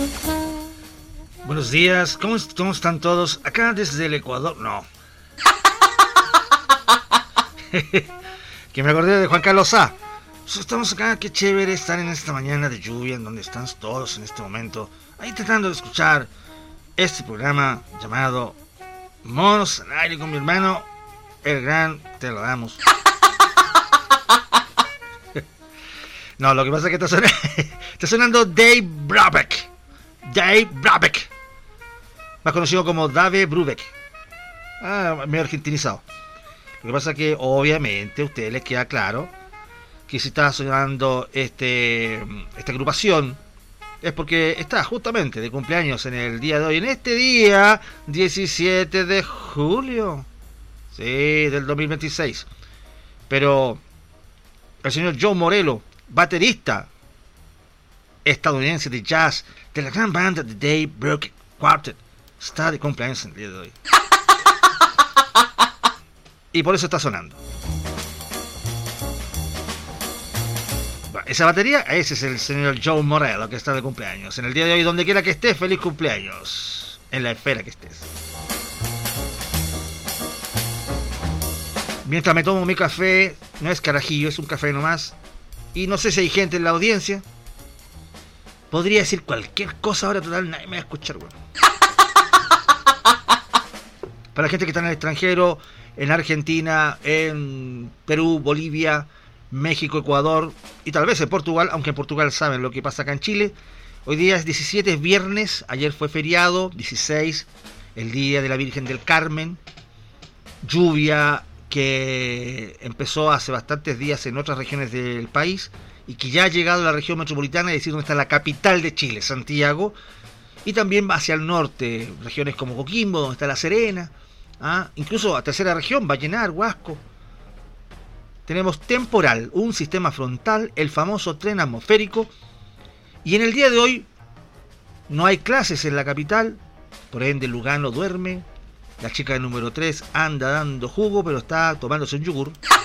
Buenos días, ¿cómo están todos? Acá desde el Ecuador, no. Que me acordé de Juan Carlos A. Estamos acá, qué chévere estar en esta mañana de lluvia, en donde están todos en este momento, ahí tratando de escuchar este programa llamado Monos al Aire con mi hermano, el gran Te Lo Damos. No, lo que pasa es que está sonando Dave Brubeck. Dave Brubeck, más conocido como Dave Brubeck. Medio argentinizado. Lo que pasa es que obviamente a ustedes les queda claro que si está sonando esta agrupación es porque está justamente de cumpleaños en el día de hoy, en este día 17 de julio, sí, del 2026. Pero el señor Joe Morello, baterista estadounidense de jazz de la gran banda de Dave Brubeck Quartet, está de cumpleaños en el día de hoy. Y por eso está sonando. Esa batería, ese es el señor Joe Morello que está de cumpleaños. En el día de hoy, donde quiera que estés, feliz cumpleaños. En la esfera que estés. Mientras me tomo mi café, no es carajillo, es un café nomás. Y no sé si hay gente en la audiencia. Podría decir cualquier cosa ahora, total, nadie me va a escuchar, güey. Para la gente que está en el extranjero, en Argentina, en Perú, Bolivia, México, Ecuador y tal vez en Portugal, aunque en Portugal saben lo que pasa acá en Chile. Hoy día es 17, es viernes, ayer fue feriado, 16, el día de la Virgen del Carmen. Lluvia que empezó hace bastantes días en otras regiones del país y que ya ha llegado a la región metropolitana, es decir, donde está la capital de Chile, Santiago, y también va hacia el norte, regiones como Coquimbo, donde está La Serena, incluso a tercera región, Vallenar, Huasco. Tenemos temporal, un sistema frontal, el famoso tren atmosférico, y en el día de hoy no hay clases en la capital, por ende Lugano duerme, la chica del número 3 anda dando jugo, pero está tomándose un yogur.